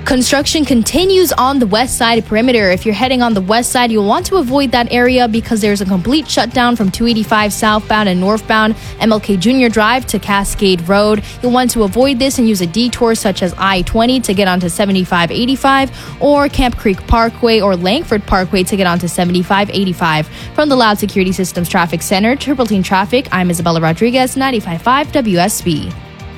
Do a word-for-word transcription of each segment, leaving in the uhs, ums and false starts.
Construction continues on the west side perimeter. If you're heading on the west side, you'll want to avoid that area because there's a complete shutdown from two eighty-five southbound and northbound M L K Junior Drive to Cascade Road. You'll want to avoid this and use a detour such as I twenty to get onto seventy-five eighty-five or Camp Creek Parkway or Langford Parkway to get onto seventy-five eighty-five. From the Loud Security Systems Traffic Center, Triple Team Traffic, I'm Isabella Rodriguez, ninety-five point five W S B.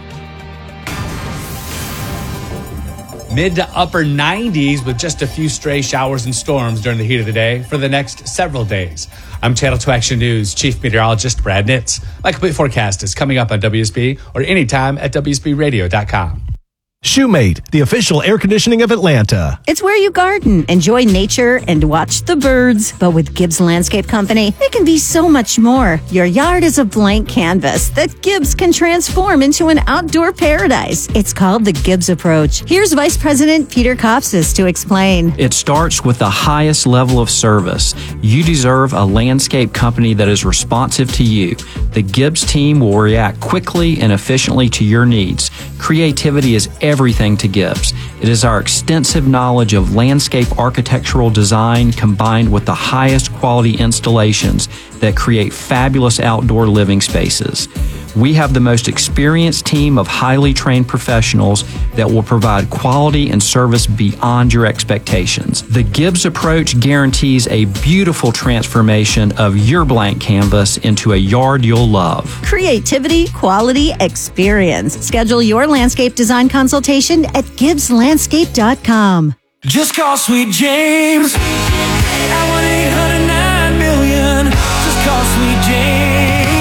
Mid to upper nineties with just a few stray showers and storms during the heat of the day for the next several days. I'm Channel two Action News Chief Meteorologist Brad Nitz. My complete forecast is coming up on W S B or anytime at W S B radio dot com. Shoemate, the official air conditioning of Atlanta. It's where you garden, enjoy nature, and watch the birds. But with Gibbs Landscape Company, it can be so much more. Your yard is a blank canvas that Gibbs can transform into an outdoor paradise. It's called the Gibbs Approach. Here's Vice President Peter Kopsis to explain. It starts with the highest level of service. You deserve a landscape company that is responsive to you. The Gibbs team will react quickly and efficiently to your needs. Creativity is everything to Gibbs. It is our extensive knowledge of landscape architectural design combined with the highest quality installations that create fabulous outdoor living spaces. We have the most experienced team of highly trained professionals that will provide quality and service beyond your expectations. The Gibbs Approach guarantees a beautiful transformation of your blank canvas into a yard you'll love. Creativity, quality, experience. Schedule your landscape design consultation at gibbs landscape dot com. Just call Sweet James at one eight hundred nine million. Just call Sweet James.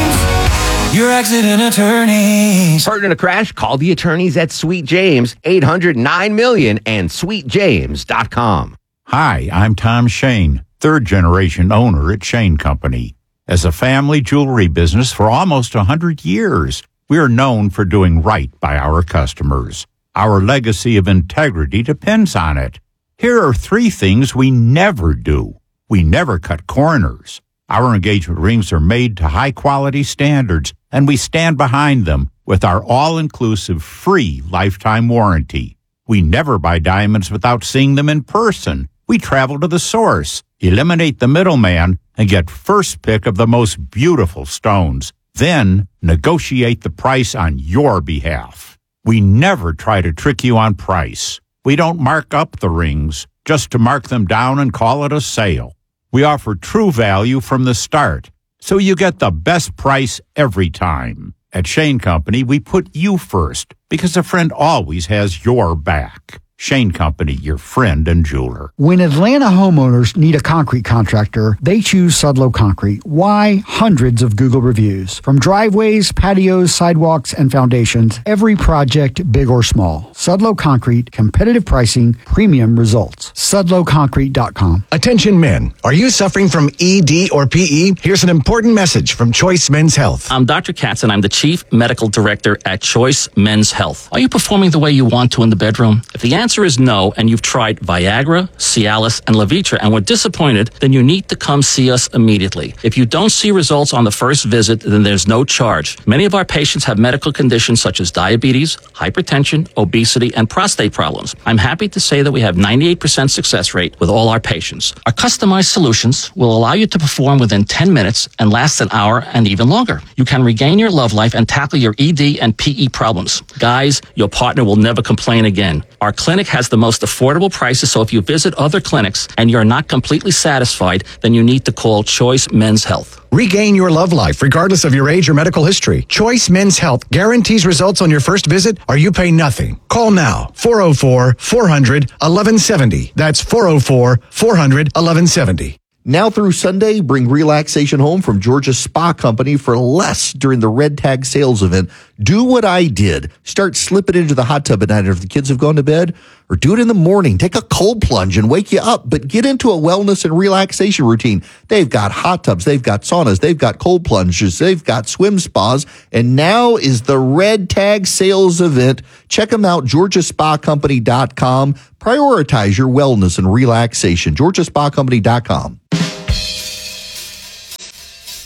Your accident attorneys. Hurt in a crash? Call the attorneys at Sweet James, eight hundred nine million and sweet james dot com. Hi, I'm Tom Shane, third generation owner at Shane Company. As a family jewelry business for almost one hundred years, we are known for doing right by our customers. Our legacy of integrity depends on it. Here are three things we never do. We never cut corners. Our engagement rings are made to high-quality standards, and we stand behind them with our all-inclusive free lifetime warranty. We never buy diamonds without seeing them in person. We travel to the source, eliminate the middleman, and get first pick of the most beautiful stones. Then negotiate the price on your behalf. We never try to trick you on price. We don't mark up the rings just to mark them down and call it a sale. We offer true value from the start, so you get the best price every time. At Shane Company, we put you first because a friend always has your back. Shane Company, your friend and jeweler. When Atlanta homeowners need a concrete contractor, they choose Sudlow Concrete. Why? Hundreds of Google reviews. From driveways, patios, sidewalks, and foundations, every project, big or small. Sudlow Concrete, competitive pricing, premium results. Sudlow Concrete dot com. Attention men, are you suffering from E D or P E? Here's an important message from Choice Men's Health. I'm Doctor Katz and I'm the Chief Medical Director at Choice Men's Health. Are you performing the way you want to in the bedroom? If the answer is no, and you've tried Viagra, Cialis, and Levitra and were disappointed, then you need to come see us immediately. If you don't see results on the first visit, then there's no charge. Many of our patients have medical conditions such as diabetes, hypertension, obesity, and prostate problems. I'm happy to say that we have ninety-eight percent success rate with all our patients. Our customized solutions will allow you to perform within ten minutes and last an hour and even longer. You can regain your love life and tackle your E D and P E problems. Guys, your partner will never complain again. Our clinic has the most affordable prices, so if you visit other clinics and you're not completely satisfied, then you need to call Choice Men's Health. Regain your love life regardless of your age or medical history. Choice Men's Health guarantees results on your first visit or you pay nothing. Call now, four oh four, four hundred, eleven seventy. That's four oh four, four hundred, eleven seventy. Now through Sunday, bring relaxation home from Georgia Spa Company for less during the Red Tag sales event. Do what I did. Start slipping into the hot tub at night if the kids have gone to bed, or do it in the morning. Take a cold plunge and wake you up, but get into a wellness and relaxation routine. They've got hot tubs, they've got saunas, they've got cold plunges, they've got swim spas, and now is the Red Tag sales event. Check them out, georgia spa company dot com. Prioritize your wellness and relaxation, georgia spa company dot com.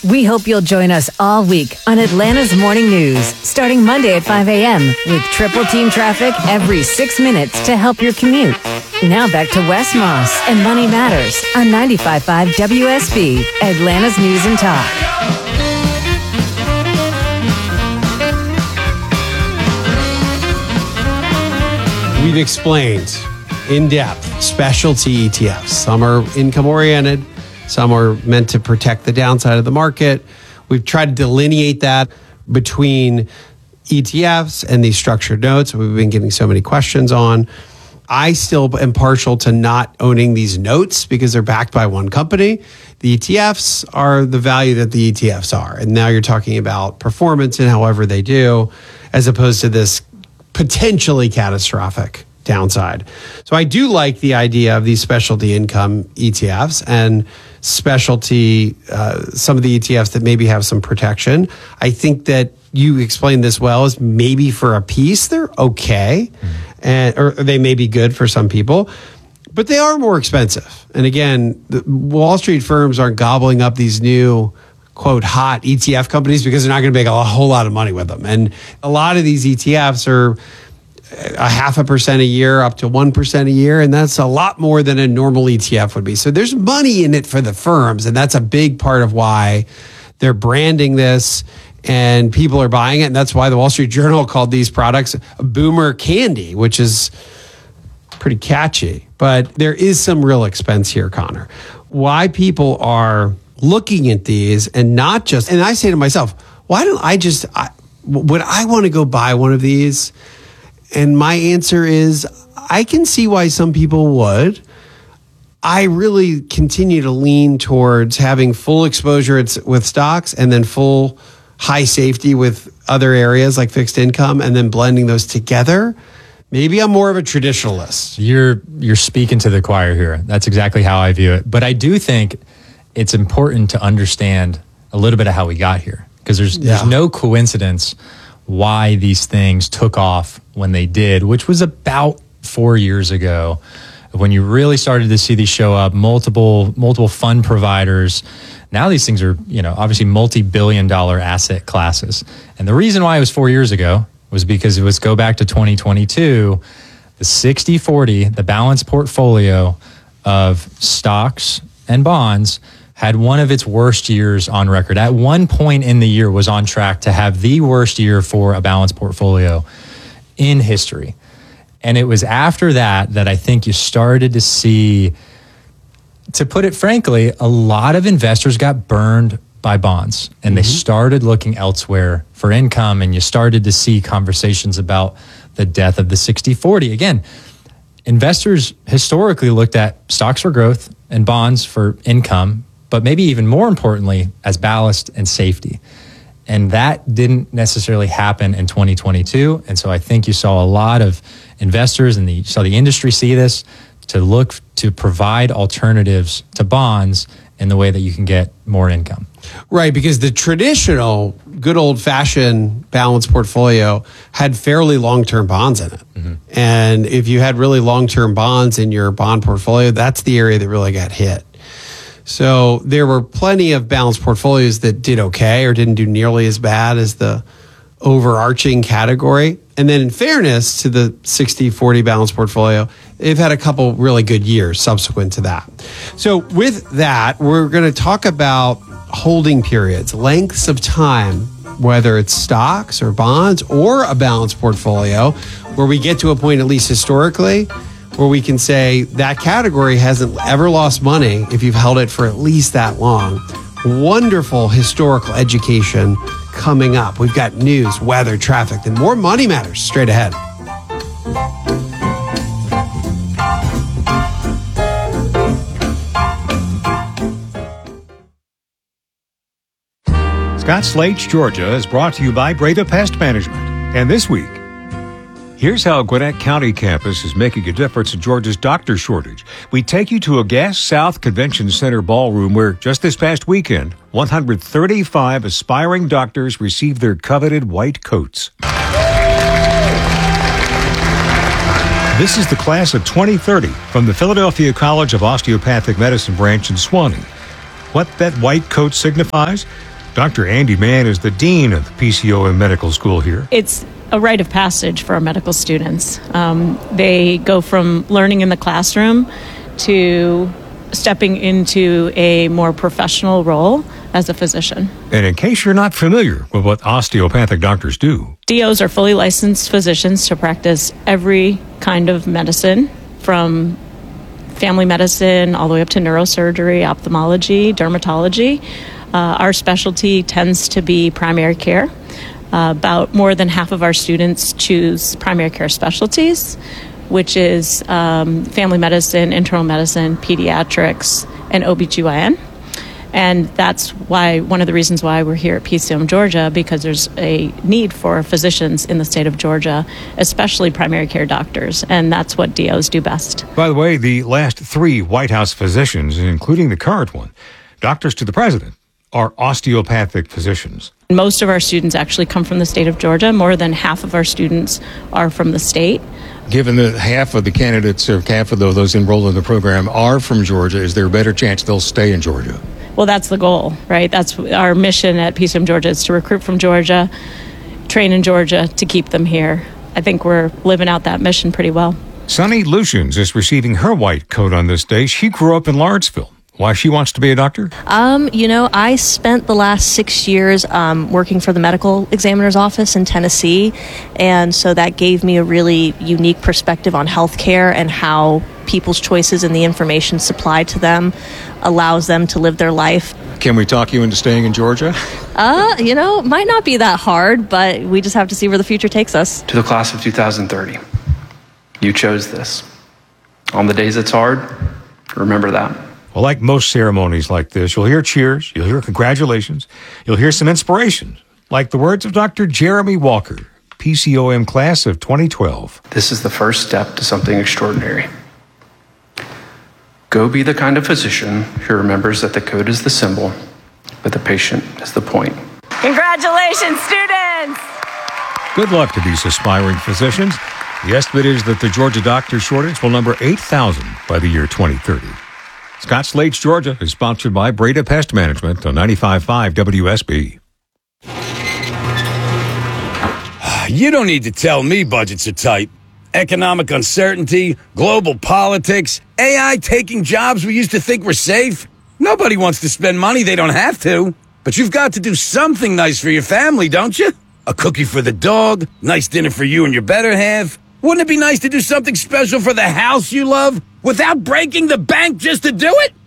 We hope you'll join us all week on Atlanta's Morning News, starting Monday at five a.m. with triple team traffic every six minutes to help your commute. Now back to Wes Moss and Money Matters on ninety-five point five W S B, Atlanta's News and Talk. We've explained in depth specialty E T Fs. Some are income oriented, some are meant to protect the downside of the market. We've tried to delineate that between E T Fs and these structured notes we've been getting so many questions on. I still am partial to not owning these notes because they're backed by one company. The E T Fs are the value that the E T Fs are. And now you're talking about performance and however they do, as opposed to this potentially catastrophic downside. So I do like the idea of these specialty income E T Fs and specialty, uh, some of the E T Fs that maybe have some protection. I think that you explained this well, is maybe for a piece, they're okay. Mm-hmm. And, or they may be good for some people, but they are more expensive. And again, the Wall Street firms aren't gobbling up these new, quote, hot E T F companies because they're not going to make a whole lot of money with them. And a lot of these E T Fs are a half a percent a year up to one percent a year. And that's a lot more than a normal E T F would be. So there's money in it for the firms. And that's a big part of why they're branding this and people are buying it. And that's why the Wall Street Journal called these products boomer candy, which is pretty catchy. But there is some real expense here, Connor. Why people are looking at these and not just, and I say to myself, why don't I just, I, would I want to go buy one of these? And my answer is, I can see why some people would. I really continue to lean towards having full exposure with stocks and then full high safety with other areas like fixed income and then blending those together. Maybe I'm more of a traditionalist. You're you're speaking to the choir here. That's exactly how I view it. But I do think it's important to understand a little bit of how we got here, because there's yeah. there's no coincidence why these things took off when they did, which was about four years ago, when you really started to see these show up, multiple multiple fund providers. Now these things are, you know, obviously multi-billion dollar asset classes. And the reason why it was four years ago was because it was go back to twenty twenty-two, the sixty forty, the balanced portfolio of stocks and bonds had one of its worst years on record. At one point in the year was on track to have the worst year for a balanced portfolio in history. And it was after that that I think you started to see, to put it frankly, a lot of investors got burned by bonds and mm-hmm. they started looking elsewhere for income, and you started to see conversations about the death of the sixty forty. Again, investors historically looked at stocks for growth and bonds for income, but maybe even more importantly as ballast and safety. And that didn't necessarily happen in twenty twenty-two. And so I think you saw a lot of investors and the, you saw the industry see this, to look to provide alternatives to bonds in the way that you can get more income. Right, because the traditional good old-fashioned balanced portfolio had fairly long-term bonds in it. Mm-hmm. And if you had really long-term bonds in your bond portfolio, that's the area that really got hit. So there were plenty of balanced portfolios that did okay or didn't do nearly as bad as the overarching category. And then in fairness to the sixty forty balanced portfolio, they've had a couple really good years subsequent to that. So with that, we're going to talk about holding periods, lengths of time, whether it's stocks or bonds or a balanced portfolio, where we get to a point, at least historically, where we can say that category hasn't ever lost money if you've held it for at least that long. Wonderful historical education coming up. We've got news, weather, traffic, and more Money Matters straight ahead. Scott Slate's Georgia is brought to you by Breda Pest Management. And this week, here's how Gwinnett County campus is making a difference in Georgia's doctor shortage. We take you to a Gas South Convention Center ballroom where just this past weekend, one hundred thirty-five aspiring doctors received their coveted white coats. This is the class of twenty thirty from the Philadelphia College of Osteopathic Medicine branch in Suwanee. What that white coat signifies? Doctor Andy Mann is the dean of the P C O M Medical School here. It's a rite of passage for our medical students. Um, they go from learning in the classroom to stepping into a more professional role as a physician. And in case you're not familiar with what osteopathic doctors do, D Os are fully licensed physicians to practice every kind of medicine, from family medicine all the way up to neurosurgery, ophthalmology, dermatology. Uh, our specialty tends to be primary care. Uh, about more than half of our students choose primary care specialties, which is um, family medicine, internal medicine, pediatrics, and O B G Y N. And that's why one of the reasons why we're here at P C O M Georgia, because there's a need for physicians in the state of Georgia, especially primary care doctors, and that's what D Os do best. By the way, the last three White House physicians, including the current one, doctors to the president, are osteopathic physicians. Most of our students actually come from the state of Georgia. More than half of our students are from the state. Given that half of the candidates or half of those enrolled in the program are from Georgia, is there a better chance they'll stay in Georgia? Well, that's the goal, right? That's our mission at P C O M Georgia, is to recruit from Georgia, train in Georgia, to keep them here. I think we're living out that mission pretty well. Sunny Lucians is receiving her white coat on this day. She grew up in Lawrenceville. Why she wants to be a doctor? Um, you know, I spent the last six years um, working for the medical examiner's office in Tennessee, and so that gave me a really unique perspective on healthcare and how people's choices and the information supplied to them allows them to live their life. Can we talk you into staying in Georgia? Uh, you know, it might not be that hard, but we just have to see where the future takes us. To the class of two thousand thirty, you chose this. On the days it's hard, remember that. Well, like most ceremonies like this, you'll hear cheers, you'll hear congratulations, you'll hear some inspiration, like the words of Doctor Jeremy Walker, P C O M class of twenty twelve. This is the first step to something extraordinary. Go be the kind of physician who remembers that the code is the symbol, but the patient is the point. Congratulations, students! Good luck to these aspiring physicians. The estimate is that the Georgia doctor shortage will number eight thousand by the year twenty thirty. Scott Slade's Georgia is sponsored by Breda Pest Management on ninety-five point five W S B. You don't need to tell me budgets are tight. Economic uncertainty, global politics, A I taking jobs we used to think were safe. Nobody wants to spend money they don't have to. But you've got to do something nice for your family, don't you? A cookie for the dog, nice dinner for you and your better half. Wouldn't it be nice to do something special for the house you love without breaking the bank just to do it?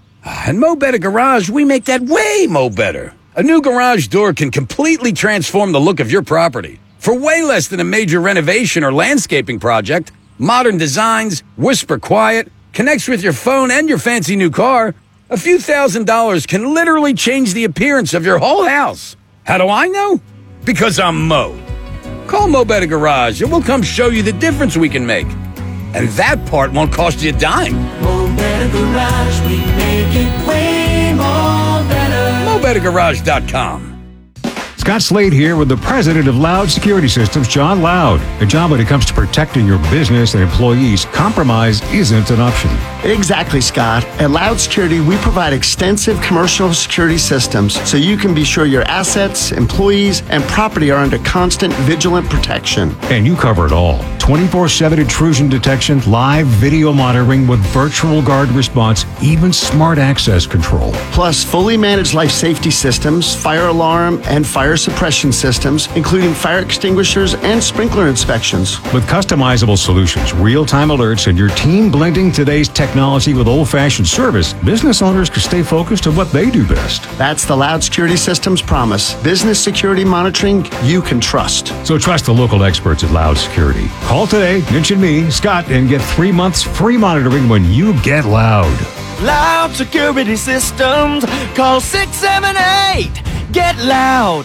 At Mo Better Garage, we make that way mo better. A new garage door can completely transform the look of your property. For way less than a major renovation or landscaping project, modern designs, whisper quiet, connects with your phone and your fancy new car, a few thousand dollars can literally change the appearance of your whole house. How do I know? Because I'm Mo. Call Mo Better Garage and we'll come show you the difference we can make. And that part won't cost you a dime. Mo Better Garage, we make it way more better. Mo Better Garage dot com. Scott Slade here with the president of Loud Security Systems, John Loud. A job when it comes to protecting your business and employees, compromise isn't an option. Exactly, Scott. At Loud Security, we provide extensive commercial security systems so you can be sure your assets, employees, and property are under constant vigilant protection. And you cover it all. twenty-four seven intrusion detection, live video monitoring with virtual guard response, even smart access control. Plus, fully managed life safety systems, fire alarm, and fire suppression systems, including fire extinguishers and sprinkler inspections. With customizable solutions, real-time alerts, and your team blending today's technology with old-fashioned service, business owners can stay focused on what they do best. That's the Loud Security Systems promise. Business security monitoring you can trust. So trust the local experts at Loud Security. Call today, mention me, Scott, and get three months free monitoring when you get Loud. Loud Security Systems. Call six seven eight. Get Loud.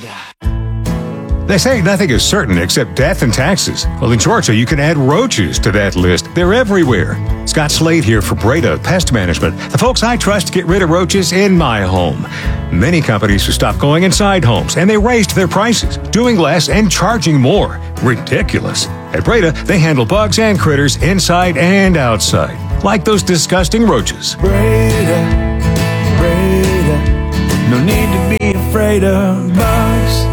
They say nothing is certain except death and taxes. Well, in Georgia, you can add roaches to that list. They're everywhere. Scott Slade here for Breda Pest Management, the folks I trust to get rid of roaches in my home. Many companies have stopped going inside homes, and they raised their prices, doing less and charging more. Ridiculous. At Breda, they handle bugs and critters inside and outside, like those disgusting roaches. Breda, Breda, No need to be afraid of bugs.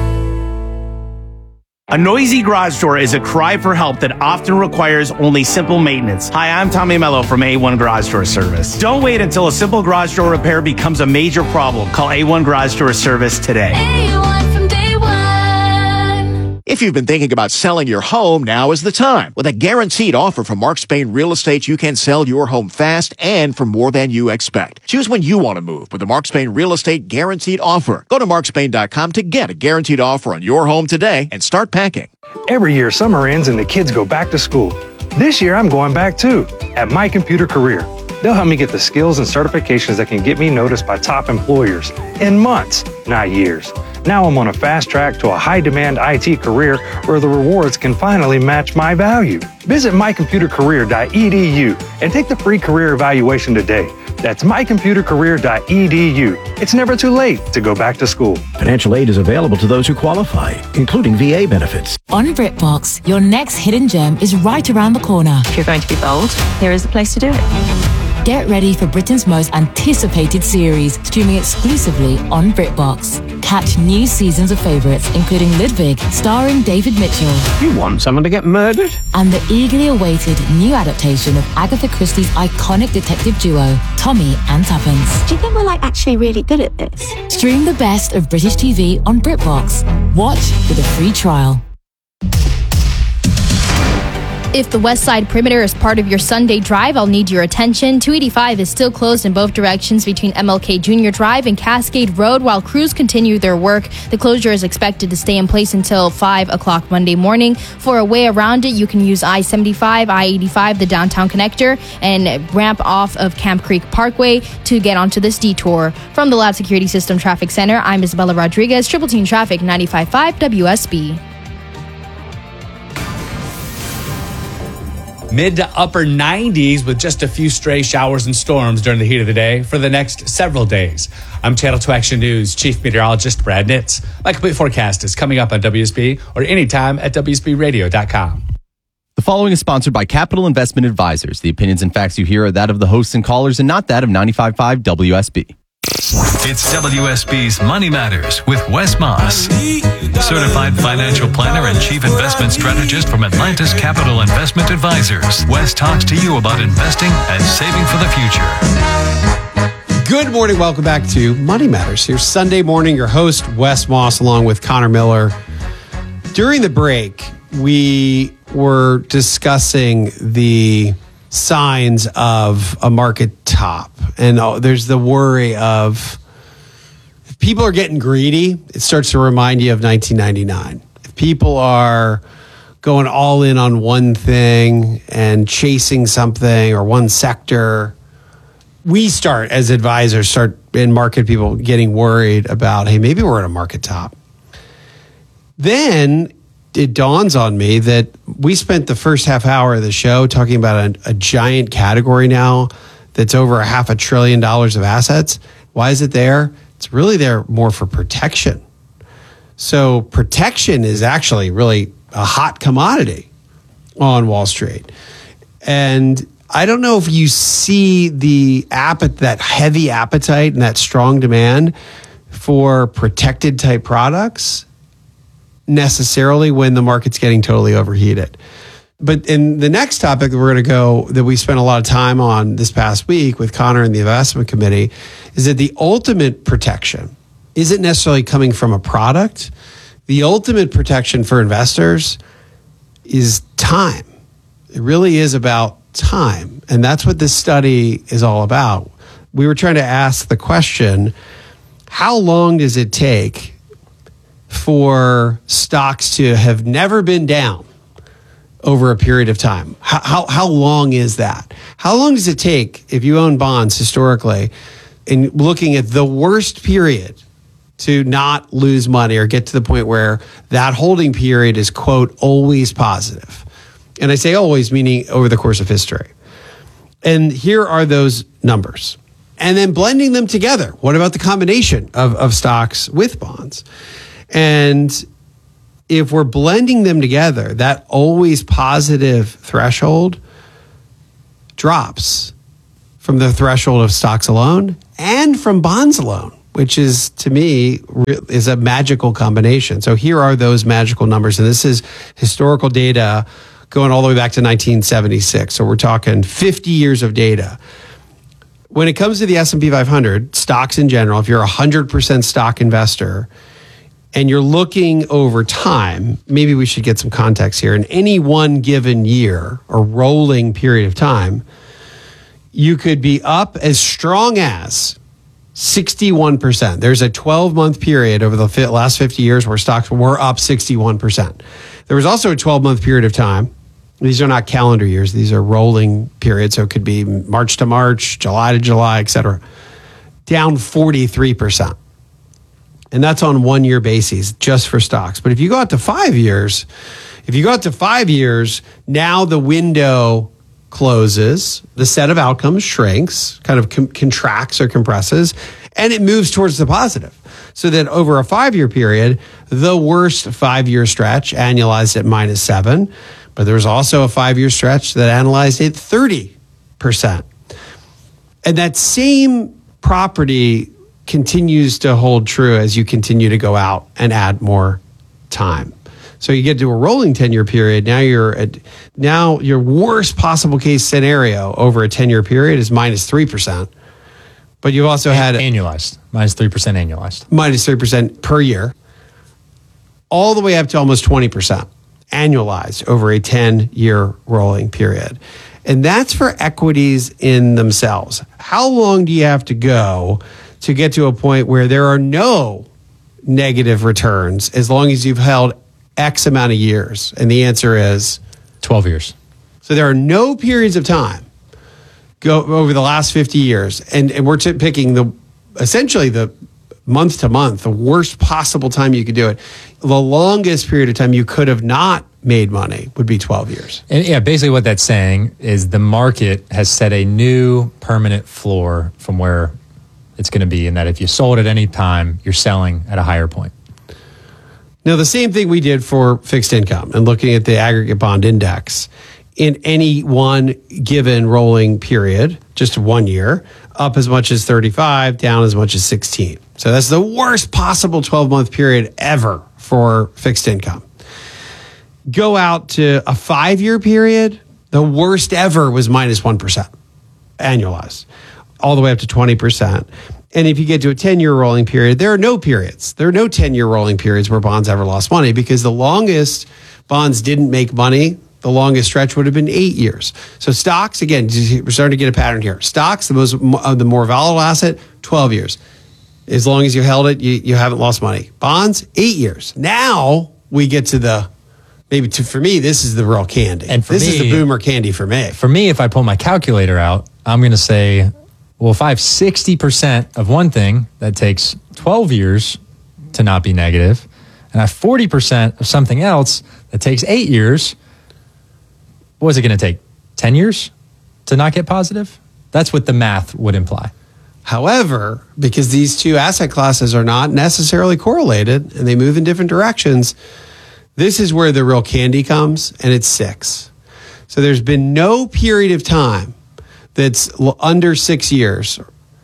A noisy garage door is a cry for help that often requires only simple maintenance. Hi, I'm Tommy Mello from A one Garage Door Service. Don't wait until a simple garage door repair becomes a major problem. Call A one Garage Door Service today. A one from day one. If you've been thinking about selling your home, now is the time. With a guaranteed offer from Mark Spain Real Estate, you can sell your home fast and for more than you expect. Choose when you want to move with the Mark Spain Real Estate Guaranteed Offer. Go to mark spain dot com to get a guaranteed offer on your home today and start packing. Every year, summer ends and the kids go back to school. This year, I'm going back too, at My Computer Career. They'll help me get the skills and certifications that can get me noticed by top employers in months, not years. Now I'm on a fast track to a high-demand I T career where the rewards can finally match my value. Visit my computer career dot e d u and take the free career evaluation today. That's my computer career dot e d u. It's never too late to go back to school. Financial aid is available to those who qualify, including V A benefits. On BritBox, your next hidden gem is right around the corner. If you're going to be bold, here is the place to do it. Get ready for Britain's most anticipated series, streaming exclusively on BritBox. Catch new seasons of favourites, including Ludwig, starring David Mitchell. You want someone to get murdered? And the eagerly awaited new adaptation of Agatha Christie's iconic detective duo, Tommy and Tuppence. Do you think we're like actually really good at this? Stream the best of British T V on BritBox. Watch with a free trial. If the West Side Perimeter is part of your Sunday drive, I'll need your attention. two eighty-five is still closed in both directions between M L K Junior Drive and Cascade Road while crews continue their work. The closure is expected to stay in place until five o'clock Monday morning. For a way around it, you can use I seventy-five, I eighty-five, the downtown connector, and ramp off of Camp Creek Parkway to get onto this detour. From the Loud Security System Traffic Center, I'm Isabella Rodriguez, Triple Team Traffic, ninety-five point five W S B. Mid to upper nineties with just a few stray showers and storms during the heat of the day for the next several days. I'm Channel two Action News Chief Meteorologist Brad Nitz. My complete forecast is coming up on W S B or anytime at W S B radio dot com. The following is sponsored by Capital Investment Advisors. The opinions and facts you hear are that of the hosts and callers and not that of ninety-five point five W S B. It's W S B's Money Matters with Wes Moss, certified financial planner and chief investment strategist from Atlantis Capital Investment Advisors. Wes talks to you about investing and saving for the future. Good morning. Welcome back to Money Matters. Here's Sunday morning. Your host, Wes Moss, along with Connor Miller. During the break, we were discussing the signs of a market top. And oh, there's the worry of if people are getting greedy, it starts to remind you of nineteen ninety-nine. If people are going all in on one thing and chasing something or one sector, we start as advisors, start in market people getting worried about, hey, maybe we're at a market top. Then it dawns on me that we spent the first half hour of the show talking about a, a giant category now that's over a half a trillion dollars of assets. Why is it there? It's really there more for protection. So protection is actually really a hot commodity on Wall Street. And I don't know if you see the appet- that heavy appetite and that strong demand for protected type products necessarily when the market's getting totally overheated. But in the next topic that we're going to go, that we spent a lot of time on this past week with Connor and the investment committee, is that the ultimate protection isn't necessarily coming from a product. The ultimate protection for investors is time. It really is about time. And that's what this study is all about. We were trying to ask the question, how long does it take for stocks to have never been down over a period of time? How, how, how long is that? How long does it take if you own bonds historically and looking at the worst period to not lose money or get to the point where that holding period is, quote, always positive? And I say always, meaning over the course of history. And here are those numbers. And then blending them together. What about the combination of, of stocks with bonds? And if we're blending them together, that always positive threshold drops from the threshold of stocks alone and from bonds alone, which is, to me, re- is a magical combination. So here are those magical numbers. And this is historical data going all the way back to nineteen seventy-six. So we're talking fifty years of data. When it comes to the S and P five hundred, stocks in general, if you're a one hundred percent stock investor and you're looking over time, maybe we should get some context here. In any one given year or rolling period of time, you could be up as strong as sixty-one percent. There's a twelve-month period over the last fifty years where stocks were up sixty-one percent. There was also a twelve-month period of time. These are not calendar years. These are rolling periods. So it could be March to March, July to July, et cetera. Down forty-three percent. And that's on one-year basis just for stocks. But if you go out to five years, if you go out to five years, now the window closes, the set of outcomes shrinks, kind of com- contracts or compresses, and it moves towards the positive. So that over a five-year period, the worst five-year stretch annualized at minus seven, but there was also a five-year stretch that analyzed at thirty percent. And that same property continues to hold true as you continue to go out and add more time. So you get to a rolling ten-year period. Now you're at, now your worst possible case scenario over a ten-year period is minus three percent. But you've also had annualized, minus three percent annualized. Minus three percent per year, all the way up to almost twenty percent annualized over a ten-year rolling period. And that's for equities in themselves. How long do you have to go to get to a point where there are no negative returns as long as you've held X amount of years? And the answer is twelve years. So there are no periods of time go over the last fifty years. And, and we're t- picking the essentially the month to month, the worst possible time you could do it. The longest period of time you could have not made money would be twelve years. And yeah, basically what that's saying is the market has set a new permanent floor from where it's going to be, and that if you sold at any time, you're selling at a higher point. Now, the same thing we did for fixed income and looking at the aggregate bond index in any one given rolling period, just one year, up as much as thirty-five, down as much as sixteen. So that's the worst possible twelve-month period ever for fixed income. Go out to a five-year period, the worst ever was minus one percent annualized, all the way up to twenty percent. And if you get to a ten-year rolling period, there are no periods. There are no ten-year rolling periods where bonds ever lost money, because the longest bonds didn't make money, the longest stretch would have been eight years. So stocks, again, we're starting to get a pattern here. Stocks, the most uh, the more volatile asset, twelve years. As long as you held it, you, you haven't lost money. Bonds, eight years. Now we get to the, maybe to, for me, this is the real candy. And for this me, is the boomer candy for me. For me, if I pull my calculator out, I'm going to say, well, if I have sixty percent of one thing, that takes twelve years to not be negative, and I have forty percent of something else that takes eight years, what is it going to take? ten years to not get positive? That's what the math would imply. However, because these two asset classes are not necessarily correlated and they move in different directions, this is where the real candy comes, and it's six. So there's been no period of time that's under six years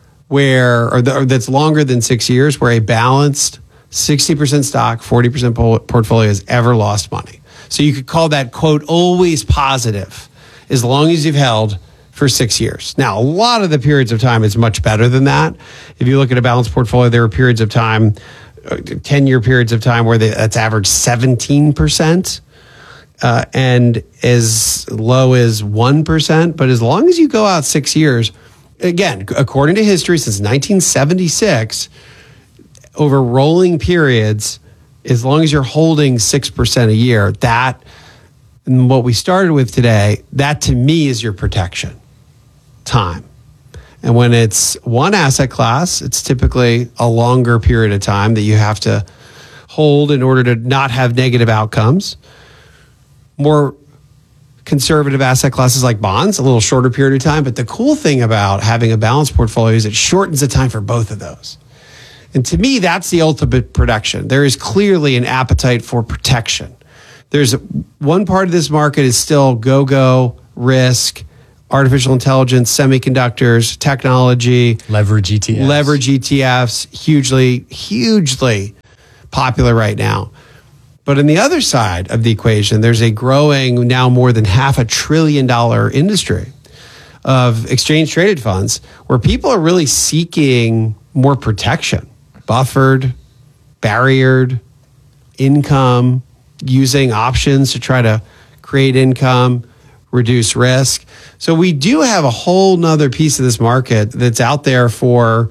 where, or, the, or that's longer than six years where a balanced sixty percent stock, forty percent portfolio has ever lost money. So you could call that, quote, always positive as long as you've held for six years. Now, a lot of the periods of time is much better than that. If you look at a balanced portfolio, there are periods of time, ten-year periods of time where they, that's average seventeen percent. Uh, and as low as one percent. But as long as you go out six years, again, according to history, since nineteen seventy-six, over rolling periods, as long as you're holding six percent a year, that, and what we started with today, that to me is your protection time. And when it's one asset class, it's typically a longer period of time that you have to hold in order to not have negative outcomes. More conservative asset classes like bonds, a little shorter period of time. But the cool thing about having a balanced portfolio is it shortens the time for both of those. And to me, that's the ultimate protection. There is clearly an appetite for protection. There's one part of this market is still go-go, risk, artificial intelligence, semiconductors, technology, leverage E T Fs. Leverage E T Fs, hugely, hugely popular right now. But on the other side of the equation, there's a growing, now more than half a trillion dollar industry of exchange traded funds where people are really seeking more protection, buffered, barriered income, using options to try to create income, reduce risk. So we do have a whole nother piece of this market that's out there for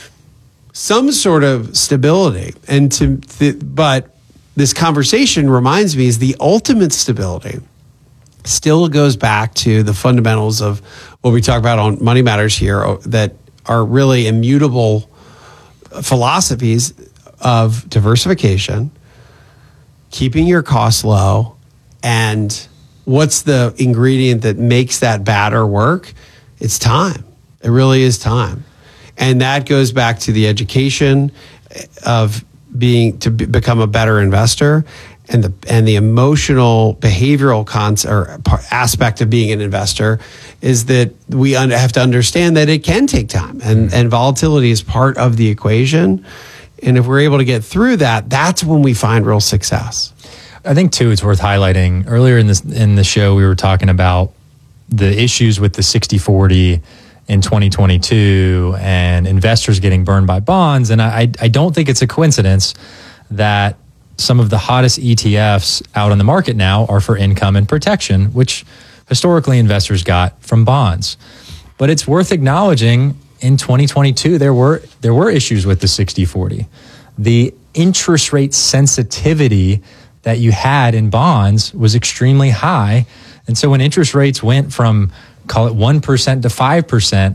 some sort of stability. And to, th- but this conversation reminds me is the ultimate stability still goes back to the fundamentals of what we talk about on Money Matters here that are really immutable philosophies of diversification, keeping your costs low, and what's the ingredient that makes that batter work? It's time. It really is time. And that goes back to the education of being to be, become a better investor and the and the emotional behavioral cons or aspect of being an investor is that we un- have to understand that it can take time and, and volatility is part of the equation. And if we're able to get through that, that's when we find real success. I think too, it's worth highlighting earlier in this in the show, we were talking about the issues with the sixty forty in twenty twenty-two and investors getting burned by bonds. And I, I don't think it's a coincidence that some of the hottest E T Fs out on the market now are for income and protection, which historically investors got from bonds. But it's worth acknowledging in twenty twenty-two, there were there were issues with the sixty forty. The interest rate sensitivity that you had in bonds was extremely high. And so when interest rates went from, call it one percent to five percent,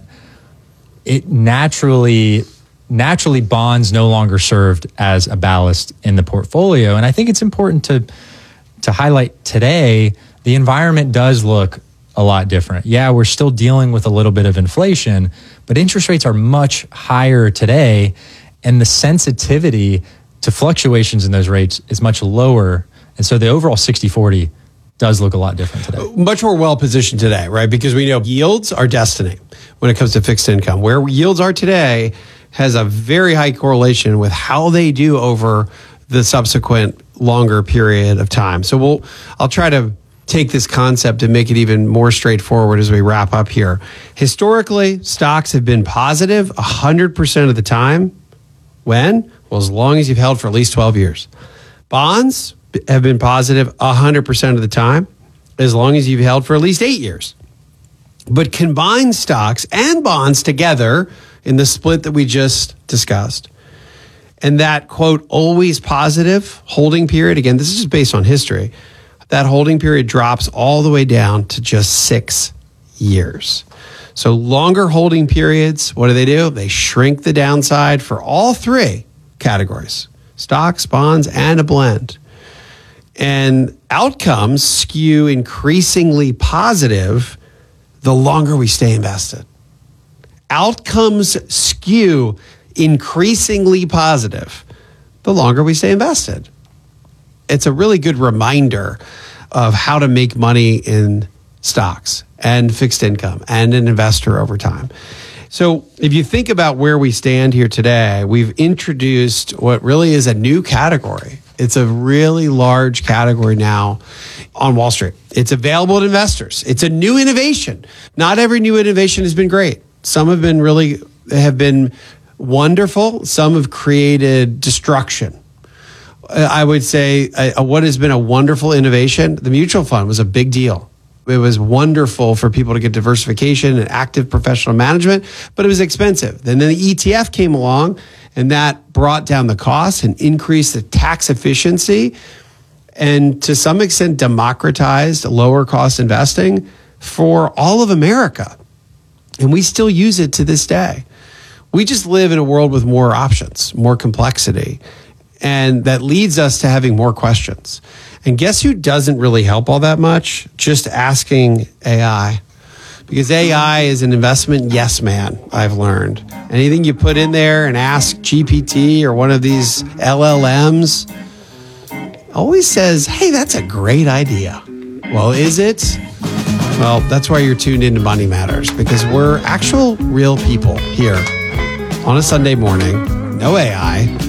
it naturally, naturally bonds no longer served as a ballast in the portfolio. And I think it's important to, to highlight today, the environment does look a lot different. Yeah, we're still dealing with a little bit of inflation, but interest rates are much higher today. And the sensitivity to fluctuations in those rates is much lower. And so the overall sixty forty does look a lot different today. Much more well positioned today, right? Because we know yields are destiny when it comes to fixed income. Where yields are today has a very high correlation with how they do over the subsequent longer period of time. So we'll, I'll try to take this concept and make it even more straightforward as we wrap up here. Historically, stocks have been positive one hundred percent of the time. When? Well, as long as you've held for at least twelve years. Bonds have been positive one hundred percent of the time, as long as you've held for at least eight years. But combine stocks and bonds together in the split that we just discussed, and that, quote, always positive holding period, again, this is just based on history, that holding period drops all the way down to just six years. So longer holding periods, what do they do? They shrink the downside for all three categories, stocks, bonds, and a blend. And outcomes skew increasingly positive the longer we stay invested. Outcomes skew increasingly positive the longer we stay invested. It's a really good reminder of how to make money in stocks and fixed income and an investor over time. So if you think about where we stand here today, we've introduced what really is a new category. It's a really large category now on Wall Street. It's available to investors. It's a new innovation. Not every new innovation has been great. Some have been really, have been wonderful. Some have created destruction. I would say uh, what has been a wonderful innovation, the mutual fund was a big deal. It was wonderful for people to get diversification and active professional management, but it was expensive. Then the E T F came along, and that brought down the costs and increased the tax efficiency, and to some extent democratized lower cost investing for all of America. And we still use it to this day. We just live in a world with more options, more complexity, and that leads us to having more questions. And guess who doesn't really help all that much? Just asking A I. Because A I is an investment yes man, I've learned. Anything you put in there and ask G P T or one of these L L Ms always says, hey, that's a great idea. Well, is it? Well, that's why you're tuned into Money Matters, because we're actual real people here on a Sunday morning. No A I,